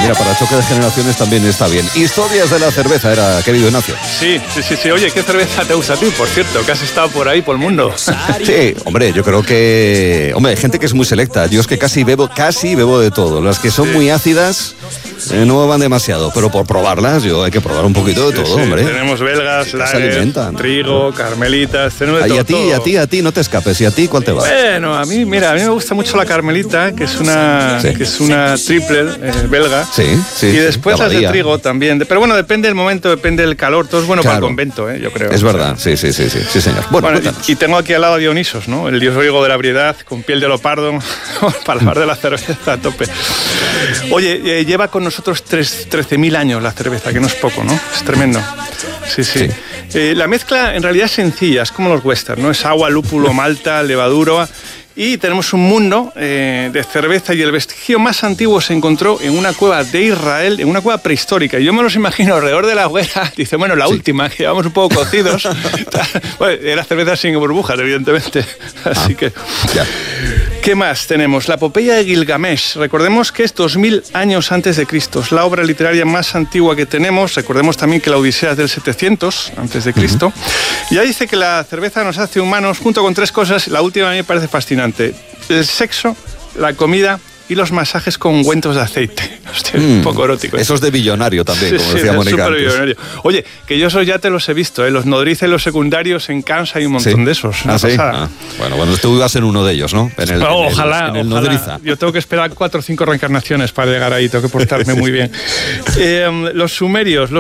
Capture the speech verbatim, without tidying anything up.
Mira, para choque de generaciones también está bien. Historias de la cerveza, era, querido Ignacio. Sí, sí, sí, sí. Oye, ¿qué cerveza te gusta a ti, por cierto? Que has estado por ahí, por el mundo. Sí, hombre, yo creo que... Hombre, hay gente que es muy selecta. Yo es que casi bebo, casi bebo de todo. Las que son sí. muy ácidas eh, no van demasiado, pero por probarlas yo hay que probar un poquito de todo, sí, sí. hombre. Tenemos belgas, lager, trigo, carmelitas, tenemos de todo. Y a ti, todo. a ti, a ti, no te escapes. ¿Y a ti cuál te va? Bueno, a mí, mira, a mí me gusta mucho la carmelita, que es una, sí. que es una triple eh, belga. Sí, sí. Y después sí, las de trigo también. Pero bueno, depende del momento, depende del calor. Todo es bueno claro. para el convento, eh, yo creo. Es verdad, sí, sí, sí, sí, sí señor. Bueno, bueno y, y tengo aquí al lado a Dionisos, ¿no? El dios griego de la ebriedad, con piel de leopardo, para hablar de la cerveza a tope. Oye, eh, lleva con nosotros trece mil años la cerveza, que no es poco, ¿no? Es tremendo. Sí, sí. sí. Eh, la mezcla en realidad es sencilla, es como los western, ¿no? Es agua, lúpulo, malta, levadura. Y tenemos un mundo eh, de cerveza y el vestigio más antiguo se encontró en una cueva de Israel, en una cueva prehistórica. Y yo me los imagino alrededor de la hoguera, dice, bueno, la sí. última, que llevamos un poco cocidos. Bueno, era cerveza sin burbujas, evidentemente. Así ah, que... Ya. ¿Qué más tenemos? La epopeya de Gilgamesh. Recordemos que es dos mil años antes de Cristo. Es la obra literaria más antigua que tenemos. Recordemos también que la Odisea es del setecientos antes de Cristo. Uh-huh. Ya dice que la cerveza nos hace humanos junto con tres cosas. La última a mí me parece fascinante. El sexo, la comida y los masajes con ungüentos de aceite. Hostia, mm, un poco erótico. Eso es de billonario también, como sí, decía sí, Mónica antes. Billonario. Oye, que yo esos ya te los he visto, ¿eh? Los nodriza y los secundarios en Kansas hay un montón ¿Sí? de esos. ¿Ah, sí? ah, bueno, bueno, tú ibas en uno de ellos, ¿no? En el, no en el, ojalá, en el ojalá. nodriza. Yo tengo que esperar cuatro o cinco reencarnaciones para llegar ahí, tengo que portarme muy bien. Eh, los sumerios, los